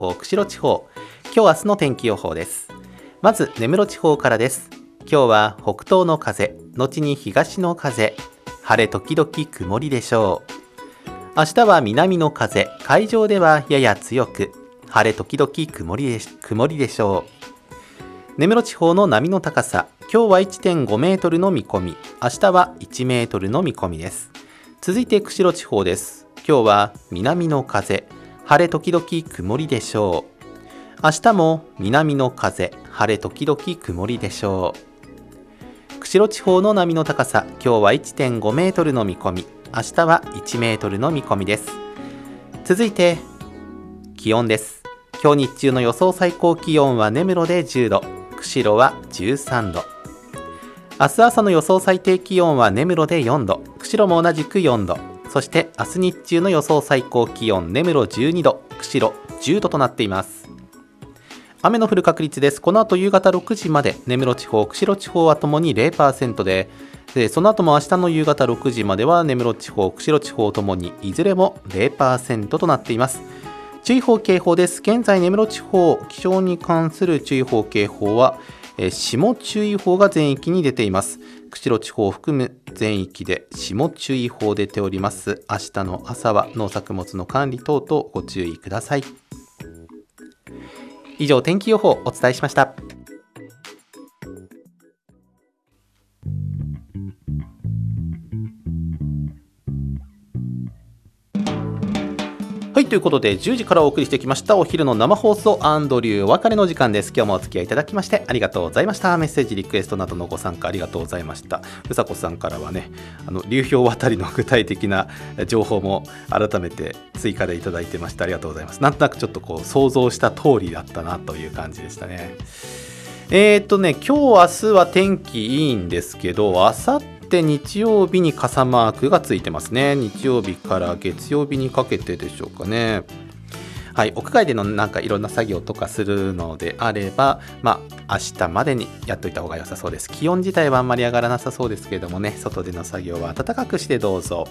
釧路地方、今日明日の天気予報です。まず根室地方からです。今日は北東の風、後に東の風、晴れ時々曇りでしょう。明日は南の風、海上ではやや強く、晴れ時々曇りでしょう。根室地方の波の高さ、今日は 1.5 メートルの見込み、明日は1メートルの見込みです。続いて釧路地方です。今日は南の風、晴れ時々曇りでしょう。明日も南の風、晴れ時々曇りでしょう。釧路地方の波の高さ、今日は 1.5 メートルの見込み、明日は1メートルの見込みです。続いて気温です。今日日中の予想最高気温は根室で10度、釧路は13度。明日朝の予想最低気温は根室で4度、釧路も同じく4度。そして明日日中の予想最高気温、根室12度、釧路10度となっています。雨の降る確率です。この後夕方6時まで根室地方、釧路地方はともに 0% で、その後も明日の夕方6時までは根室地方、釧路地方ともにいずれも 0% となっています。注意報警報です。現在根室地方、気象に関する注意報警報は霜注意報が全域に出ています。釧路地方を含む全域で霜注意報出ております。明日の朝は農作物の管理等々ご注意ください。以上、天気予報お伝えしました。はい、ということで10時からお送りしてきましたお昼の生放送アンドリューお別れの時間です。今日もお付き合いいただきましてありがとうございました。メッセージリクエストなどのご参加ありがとうございました。うさこさんからはね、流氷渡りの具体的な情報も改めて追加でいただいてまして、ありがとうございます。なんとなくちょっと想像した通りだったなという感じでしたね。今日明日は天気いいんですけど、あさって日曜日に傘マークがついてますね。日曜日から月曜日にかけてでしょうかね。はい、屋外でのいろんな作業とかするのであれば、明日までにやっといた方が良さそうです。気温自体はあんまり上がらなさそうですけれどもね、外での作業は暖かくしてどうぞ。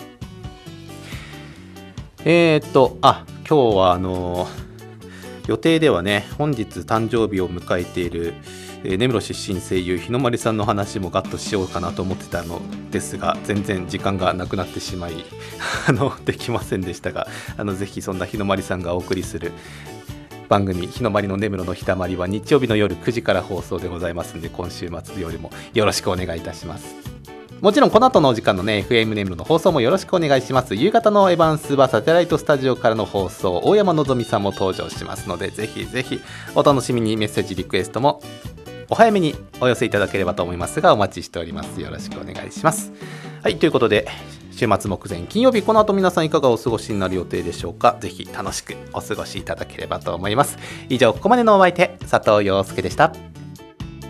今日は予定ではね、本日誕生日を迎えている根室出身声優日の丸さんの話もガッとしようかなと思ってたのですが、全然時間がなくなってしまいできませんでしたが、ぜひそんな日の丸さんがお送りする番組、日の丸の根室の日だまりは日曜日の夜9時から放送でございますので、今週末よりもよろしくお願いいたします。もちろんこの後のお時間のね FM 根室の放送もよろしくお願いします。夕方のエヴァンスはサテライトスタジオからの放送、大山のぞみさんも登場しますので、ぜひぜひお楽しみに。メッセージリクエストもお早めにお寄せいただければと思いますが、お待ちしております。よろしくお願いします。はい、ということで週末目前金曜日、この後皆さんいかがお過ごしになる予定でしょうか。ぜひ楽しくお過ごしいただければと思います。以上、ここまでのお相手佐藤陽介でした。